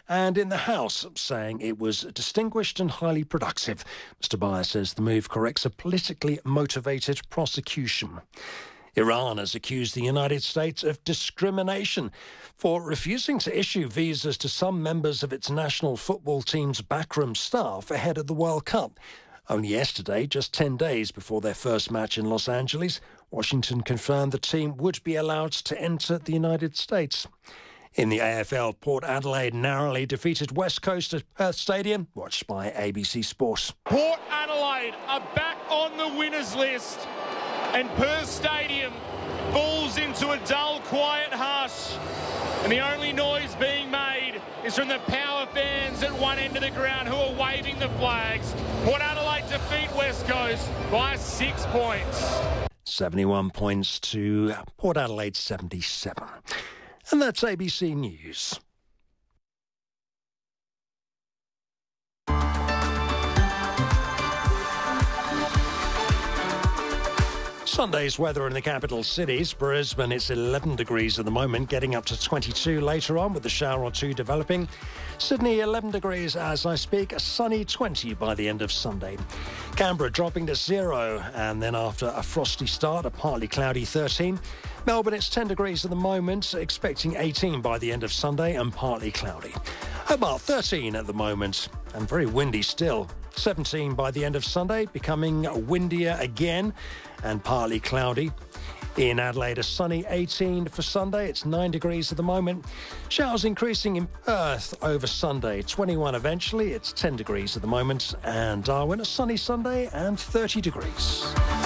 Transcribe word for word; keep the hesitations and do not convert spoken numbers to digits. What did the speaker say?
and in the House, saying it was distinguished and highly productive. Mister Beyer says the move corrects a politically motivated prosecution. Iran has accused the United States of discrimination for refusing to issue visas to some members of its national football team's backroom staff ahead of the World Cup. Only yesterday, just ten days before their first match in Los Angeles, Washington confirmed the team would be allowed to enter the United States. In the A F L, Port Adelaide narrowly defeated West Coast at Perth Stadium, watched by A B C Sport. Port Adelaide are back on the winners list, and Perth Stadium falls into a dull, quiet hush. And the only noise being made is from the Power fans at one end of the ground who are waving the flags. Port Adelaide defeat West Coast by six points. seventy-one points to Port Adelaide seventy-seven. And that's A B C News. Sunday's weather in the capital cities. Brisbane, it's eleven degrees at the moment, getting up to twenty-two later on with a shower or two developing. Sydney, eleven degrees as I speak, a sunny twenty by the end of Sunday. Canberra dropping to zero, and then after a frosty start, a partly cloudy thirteen. Melbourne, it's ten degrees at the moment, expecting eighteen by the end of Sunday and partly cloudy. Hobart, thirteen at the moment, and very windy still. seventeen by the end of Sunday, becoming windier again and partly cloudy. In Adelaide, a sunny eighteen for Sunday. It's nine degrees at the moment. Showers increasing in Perth over Sunday. twenty-one eventually. It's ten degrees at the moment. And Darwin, a sunny Sunday and thirty degrees.